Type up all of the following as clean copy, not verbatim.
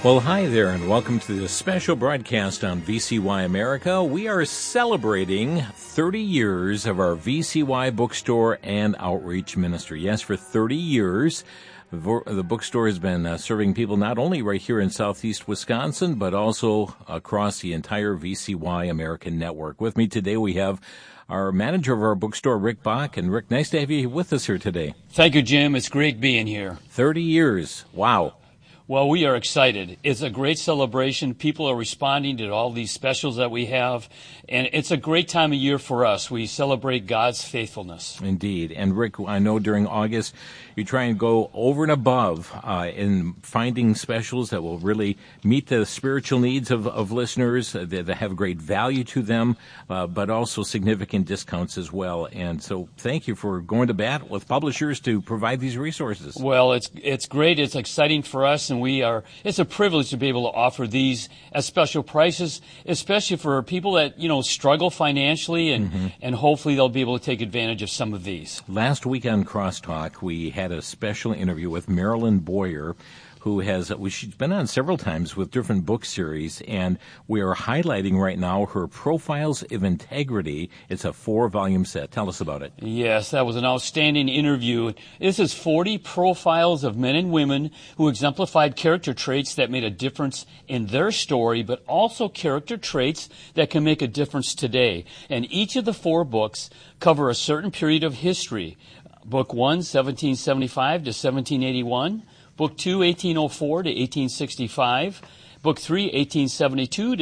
Well, hi there, and welcome to this special broadcast on VCY America. We are celebrating 30 years of our VCY bookstore and outreach ministry. Yes, for 30 years, the bookstore has been serving people not only right here in southeast Wisconsin, but also across the entire VCY American network. With me today, we have our manager of our bookstore, Rick Bach. And Rick, nice to have you with us here today. Thank you, Jim. It's great being here. 30 years. Wow. Well, we are excited. It's a great celebration. People are responding to all these specials that we have, and it's a great time of year for us. We celebrate God's faithfulness. Indeed. And Rick, I know during August you try and go over and above in finding specials that will really meet the spiritual needs of listeners, that have great value to them, but also significant discounts as well. And so thank you for going to bat with publishers to provide these resources. Well, it's great. It's exciting for us. And it's a privilege to be able to offer these at special prices, especially for people that, struggle financially, and hopefully they'll be able to take advantage of some of these. Last week on Crosstalk, we had a special interview with Marilyn Boyer, she's been on several times with different book series, and we are highlighting right now her Profiles of Integrity. It's a 4-volume set. Tell us about it. Yes, that was an outstanding interview. This is 40 profiles of men and women who exemplified character traits that made a difference in their story, but also character traits that can make a difference today. And each of the 4 books cover a certain period of history. Book 1, 1775 to 1781. Book 2, 1804 to 1865, Book 3, 1872 to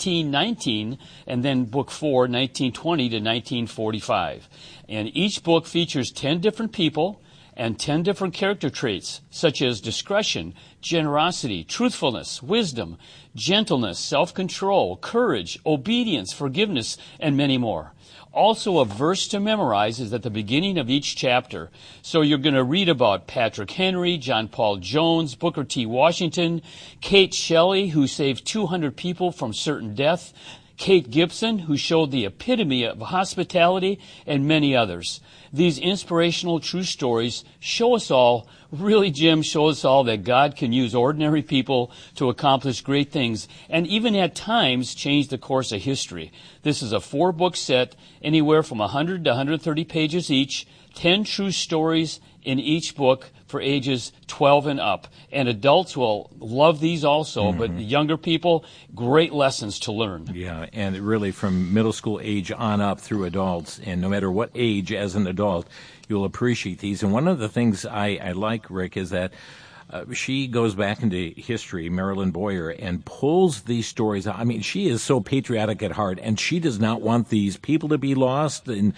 1919, and then Book 4, 1920 to 1945. And each book features 10 different people and 10 different character traits, such as discretion, generosity, truthfulness, wisdom, gentleness, self-control, courage, obedience, forgiveness, and many more. Also, a verse to memorize is at the beginning of each chapter. So you're going to read about Patrick Henry, John Paul Jones, Booker T. Washington, Kate Shelley, who saved 200 people from certain death, Kate Gibson, who showed the epitome of hospitality, and many others. These inspirational true stories show us all that God can use ordinary people to accomplish great things, and even at times change the course of history. This is a 4-book set, anywhere from 100 to 130 pages each, 10 true stories in each book for ages 12 and up. And adults will love these also, but the younger people, great lessons to learn. Yeah, and really from middle school age on up through adults, and no matter what age as an adult, you'll appreciate these. And one of the things I like, Rick, is that she goes back into history, Marilyn Boyer, and pulls these stories out. I mean, she is so patriotic at heart, and she does not want these people to be lost in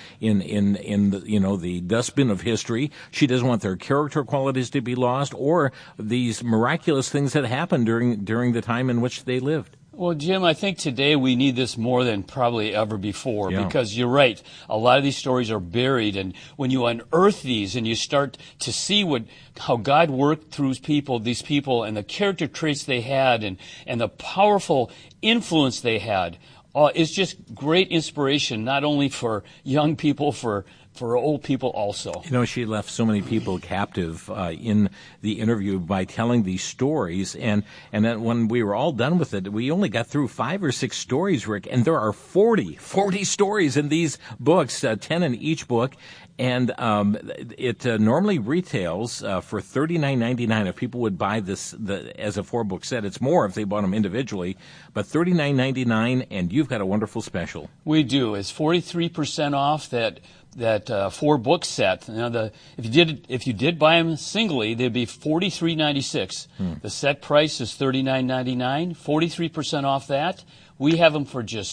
the, the dustbin of history. She doesn't want their character qualities to be lost, or these miraculous things that happened during the time in which they lived. Well, Jim, I think today we need this more than probably ever before, Yeah. because you're right. A lot of these stories are buried, and when you unearth these and you start to see how God worked through these people and the character traits they had and the powerful influence they had, it's just great inspiration, not only for young people, for old people also. She left so many people captive in the interview by telling these stories, and then when we were all done with it, we only got through 5 or 6 stories, Rick, and there are 40 stories in these books, 10 in each book, and it normally retails for $39.99 if people would buy this as a 4-book set. It's more if they bought them individually, but $39.99, and you've got a wonderful special. We do. It's 43% off that 4-book set. Now, if you did buy them singly, they'd be $43.96. The set price is $39.99. 43% off that. We have them for just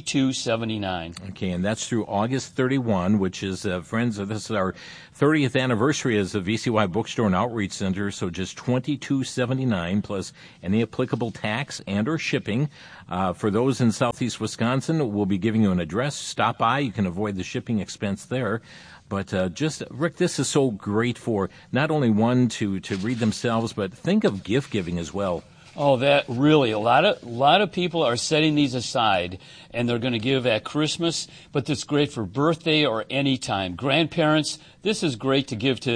$22.79. Okay, and that's through August 31, which is, friends, this is our 30th anniversary as the VCY Bookstore and Outreach Center, so just $22.79 plus any applicable tax and or shipping. For those in southeast Wisconsin, we'll be giving you an address. Stop by. You can avoid the shipping expense there. But Rick, this is so great for not only one to read themselves, but think of gift giving as well. Oh, that really, a lot of people are setting these aside, and they're going to give at Christmas, but it's great for birthday or any time. Grandparents, this is great to give to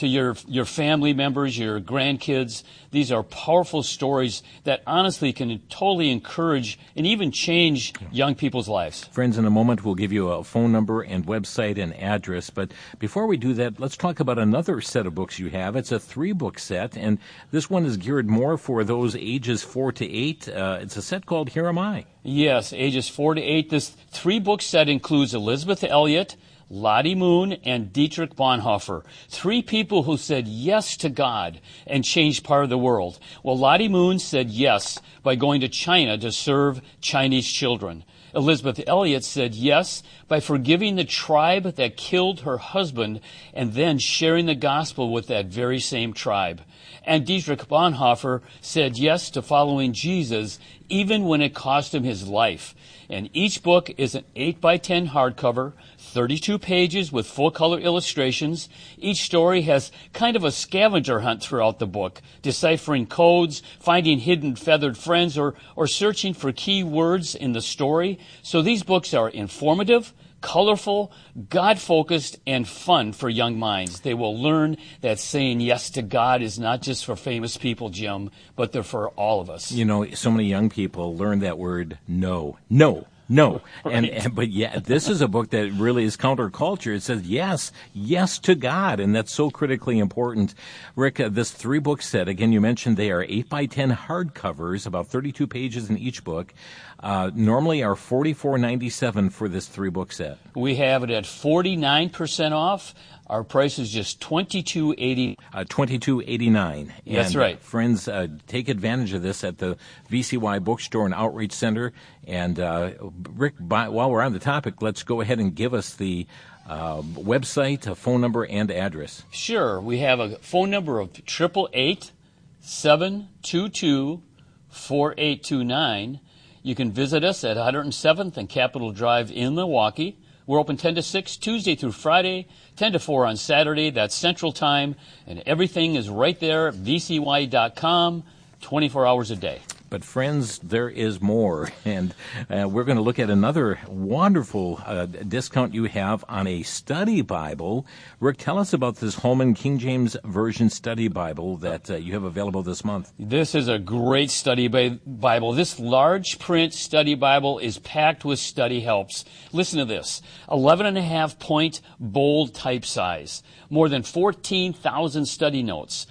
to your family members, your grandkids. These are powerful stories that honestly can totally encourage and even change young people's lives. Friends, in a moment we'll give you a phone number and website and address, but before we do that, let's talk about another set of books you have. It's a 3-book set, and this one is geared more for those ages 4 to 8. It's a set called Here Am I. Yes, ages 4 to 8. This 3-book set includes Elisabeth Elliot, Lottie Moon, and Dietrich Bonhoeffer, 3 people who said yes to God and changed part of the world. Well, Lottie Moon said yes by going to China to serve Chinese children. Elisabeth Elliot said yes by forgiving the tribe that killed her husband and then sharing the gospel with that very same tribe. And Dietrich Bonhoeffer said yes to following Jesus even when it cost him his life. And each book is an 8x10 hardcover, 32 pages with full-color illustrations. Each story has kind of a scavenger hunt throughout the book, deciphering codes, finding hidden feathered friends, or searching for key words in the story. So these books are informative, colorful, God-focused, and fun for young minds. They will learn that saying yes to God is not just for famous people, Jim, but they're for all of us. You know, so many young people learn that word no. No. No. Right. But yeah, this is a book that really is counterculture. It says yes to God, and that's so critically important. Rick, this 3-book set, again, you mentioned they are 8x10 hardcovers, about 32 pages in each book, normally are $44.97 for this 3-book set. We have it at 49% off. Our price is just $22.80. $22.89. That's right. Friends, take advantage of this at the VCY Bookstore and Outreach Center. And Rick, while we're on the topic, let's go ahead and give us the website, a phone number, and address. Sure. We have a phone number of 888-722-4829. You can visit us at 107th and Capitol Drive in Milwaukee. We're open 10 to 6 Tuesday through Friday, 10 to 4 on Saturday. That's Central Time. And everything is right there at vcy.com, 24 hours a day. But friends, there is more, and we're going to look at another wonderful discount you have on a study Bible. Rick, tell us about this Holman King James Version Study Bible that you have available this month. This is a great study Bible. This large print study Bible is packed with study helps. Listen to this, 11.5 point bold type size, more than 14,000 study notes,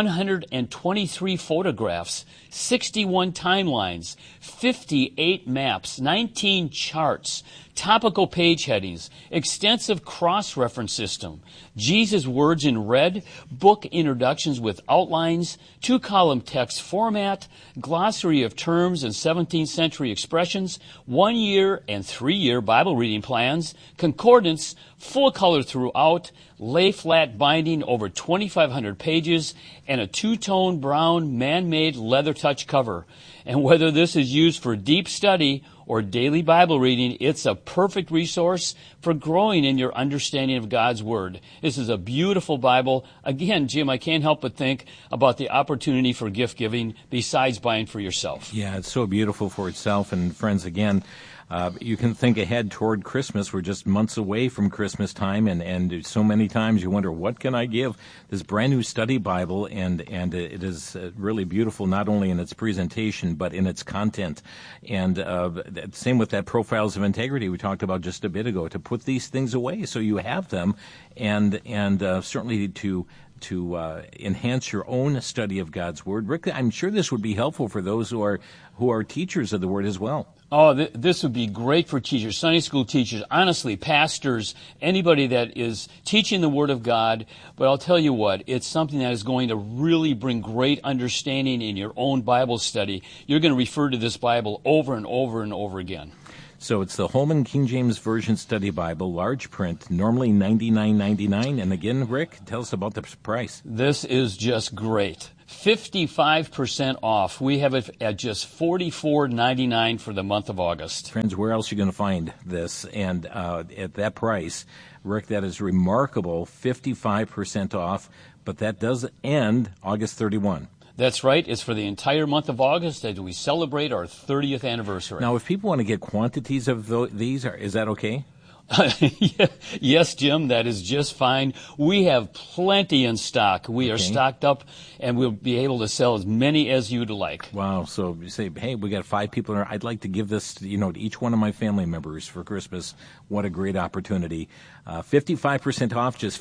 123 photographs, 61 timelines, 58 maps, 19 charts, topical page headings, extensive cross-reference system, Jesus' words in red, book introductions with outlines, 2-column text format, glossary of terms and 17th century expressions, 1-year and 3-year Bible reading plans, concordance, full color throughout, lay flat binding over 2,500 pages, and a 2-tone brown man-made leather touch cover. And whether this is used for deep study or daily Bible reading, it's a perfect resource for growing in your understanding of God's Word. This is a beautiful Bible. Again, Jim, I can't help but think about the opportunity for gift giving besides buying for yourself. Yeah, it's so beautiful for itself. And friends, again, you can think ahead toward Christmas. We're just months away from Christmas time, and so many times you wonder, what can I give? This brand new study Bible, and it is really beautiful, not only in its presentation, but in its content. And same with that Profiles of Integrity we talked about just a bit ago, to put these things away so you have them, and certainly to enhance your own study of God's Word. Rick, I'm sure this would be helpful for those who are teachers of the Word as well. Oh, this would be great for teachers, Sunday school teachers, honestly, pastors, anybody that is teaching the Word of God. But I'll tell you what, it's something that is going to really bring great understanding in your own Bible study. You're going to refer to this Bible over and over and over again. So it's the Holman King James Version Study Bible, large print, normally $99.99. And again, Rick, tell us about the price. This is just great. 55% off. We have it at just $44.99 for the month of August. Friends, where else are you going to find this? And at that price, Rick, that is remarkable, 55% off, but that does end August 31. That's right. It's for the entire month of August as we celebrate our 30th anniversary. Now, if people want to get quantities of these, is that okay? Yes, Jim, that is just fine. We have plenty in stock. We are stocked up, and we'll be able to sell as many as you'd like. Wow. So you say, hey, we got 5 people in here. I'd like to give this, to each one of my family members for Christmas. What a great opportunity. 55% off, just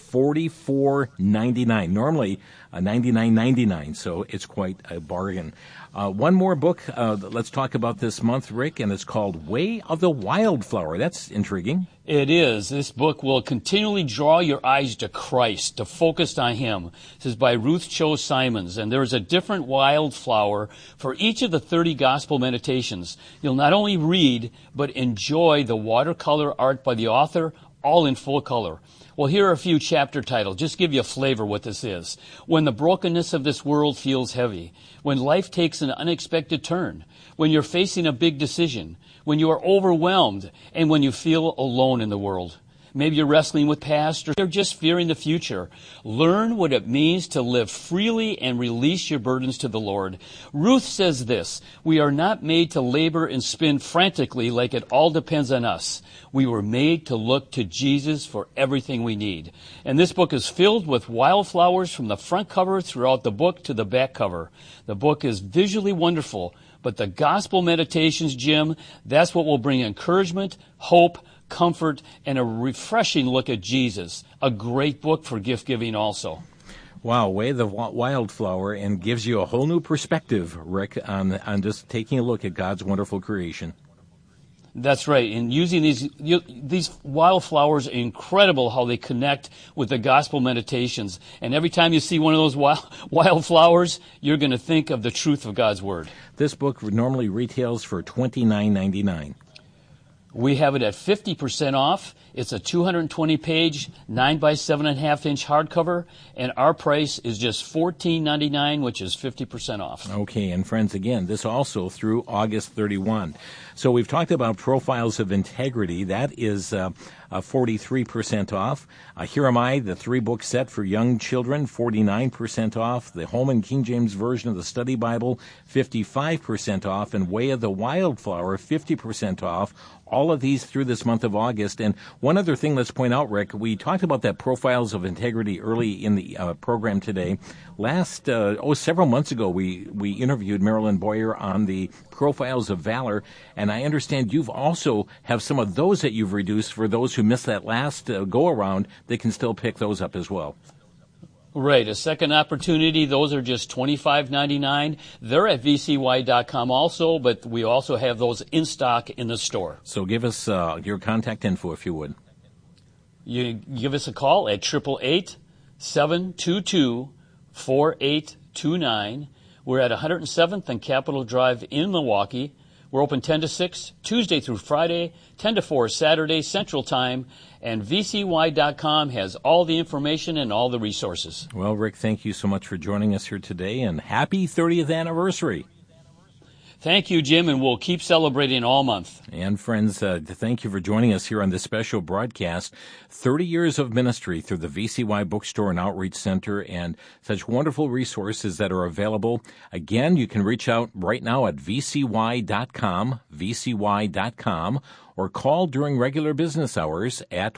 $44.99. Normally $99.99, so it's quite a bargain. One more book let's talk about this month, Rick, and it's called Way of the Wildflower. That's intriguing. It is. This book will continually draw your eyes to Christ, to focus on Him. This is by Ruth Cho Simons, and there is a different wildflower for each of the 30 gospel meditations. You'll not only read, but enjoy the watercolor art by the author, all in full color. Well, here are a few chapter titles. Just give you a flavor what this is. When the brokenness of this world feels heavy. When life takes an unexpected turn. When you're facing a big decision. When you are overwhelmed. And when you feel alone in the world. Maybe you're wrestling with past or you're just fearing the future. Learn what it means to live freely and release your burdens to the Lord. Ruth says this, we are not made to labor and spin frantically like it all depends on us. We were made to look to Jesus for everything we need. And this book is filled with wildflowers from the front cover throughout the book to the back cover. The book is visually wonderful, but the gospel meditations, Jim, that's what will bring encouragement, hope, comfort, and a refreshing look at Jesus. A great book for gift-giving also. Wow, Way of the Wildflower, and gives you a whole new perspective, Rick, on just taking a look at God's wonderful creation. That's right. And using these wildflowers, incredible how they connect with the gospel meditations. And every time you see one of those wildflowers, you're going to think of the truth of God's Word. This book normally retails for $29.99. We have it at 50% off. It's a 220-page, 9 by 7.5-inch hardcover, and our price is just $14.99, which is 50% off. Okay, and friends, again, this also through August 31. So we've talked about Profiles of Integrity. That is 43% off. Here Am I, the 3-book set for young children, 49% off. The Holman King James Version of the Study Bible, 55% off. And Way of the Wildflower, 50% off. All of these through this month of August. And one other thing let's point out, Rick, we talked about that Profiles of Integrity early in the program today. Several months ago, we interviewed Marilyn Boyer on the Profiles of Valor, and I understand you've also have some of those that you've reduced for those who missed that last go-around. They can still pick those up as well. Right, a second opportunity. Those are just $25.99. They're at vcy.com also, but we also have those in stock in the store. So give us your contact info if you would. You give us a call at 888-722-4829. We're at 107th and Capitol Drive in Milwaukee. We're open 10 to 6, Tuesday through Friday, 10 to 4 Saturday, Central Time, and vcy.com has all the information and all the resources. Well, Rick, thank you so much for joining us here today, and happy 30th anniversary. Thank you, Jim, and we'll keep celebrating all month. And friends, thank you for joining us here on this special broadcast. 30 years of ministry through the VCY Bookstore and Outreach Center, and such wonderful resources that are available. Again, you can reach out right now at vcy.com, or call during regular business hours at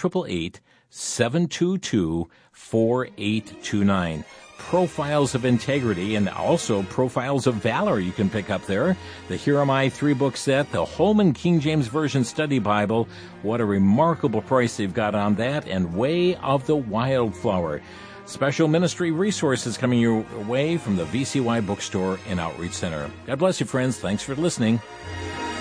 1-888-722-4829. Profiles of Integrity and also Profiles of Valor you can pick up there. The Here Am I 3-book set, the Holman King James Version Study Bible. What a remarkable price they've got on that. And Way of the Wildflower. Special ministry resources coming your way from the VCY Bookstore and Outreach Center. God bless you, friends. Thanks for listening.